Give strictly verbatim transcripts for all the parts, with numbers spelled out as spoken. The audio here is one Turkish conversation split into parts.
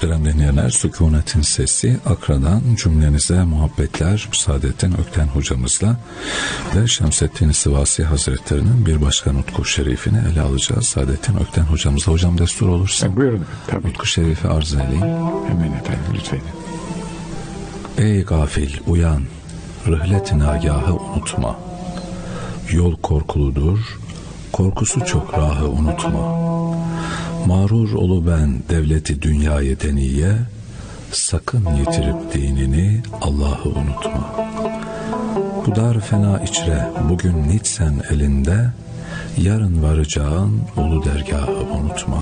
Muhterem dinleyenler, Sükunetin Sesi Akra'dan cümlenize muhabbetler. Saadettin Ökten hocamızla ve Şemseddin Sivasi Hazretleri'nin bir başka nutku şerifini ele alacağız. Saadettin Ökten hocamızla. Hocam destur olursa. E, buyurun. Tabii. Nutku şerifi arz edeyim. Hemen efendim, lütfen. Ey gafil uyan, rihlet-i nagahı unutma. Yol korkuludur, korkusu çok rahı unutma. Mağrur olu ben devleti dünyayı deniye, sakın yitirip dinini Allah'ı unutma. Bu dar fena içre bugün nitsen elinde, yarın varacağın ulu dergahı unutma.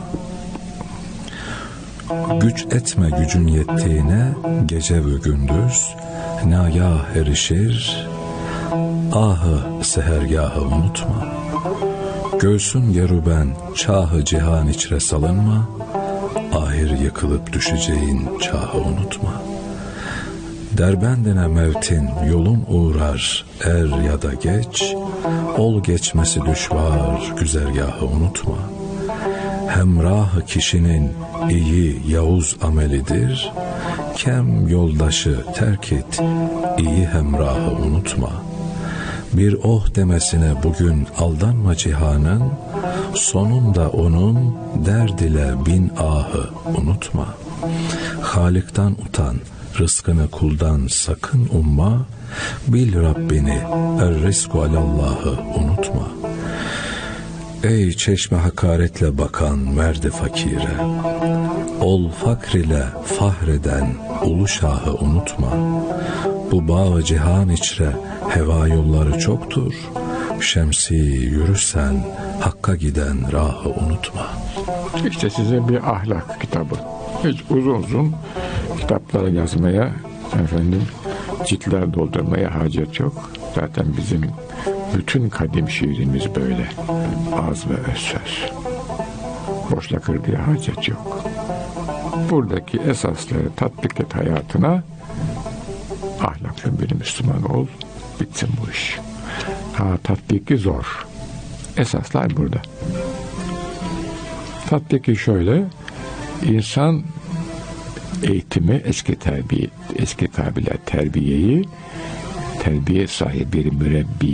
Güç etme gücün yettiğine, gece ve gündüz nagah erişir, ahı sehergahı unutma. Göğsün yeruben çahı cihan içre salınma, ahir yıkılıp düşeceğin çahı unutma. Derbendine mevtin yolun uğrar er ya da geç, ol geçmesi düşvar güzergahı unutma. Hemrahı kişinin iyi yavuz amelidir, kem yoldaşı terk et, iyi hemrahı unutma. Bir oh demesine bugün aldanma cihanın, sonunda onun derd ile bin ahı unutma. Halik'ten utan, rızkını kuldan sakın umma, bil Rabbini er-rizku alallahı unutma. Ey çeşme hakaretle bakan merdi fakire, ol fakr ile fahreden ulu şahı unutma. Bu bağı cihan içre heva yolları çoktur, şemsi yürürsen hakka giden rahı unutma. İşte size bir ahlak kitabı. Hiç uzun uzun kitaplara yazmaya, efendim ciltler doldurmaya hacet yok. Zaten bizim bütün kadim şiirimiz böyle. Az ve öz söz. Boş lakır diye hacet yok. Buradaki esasları tatbik et hayatına, ahlaklı bir Müslüman ol, bitsin bu iş. Ha, tatbiki zor. Esaslar burada. Tatbiki şöyle, insan eğitimi, eski terbiye, eski tabirle terbiyeyi, terbiye sahibi bir mürebbi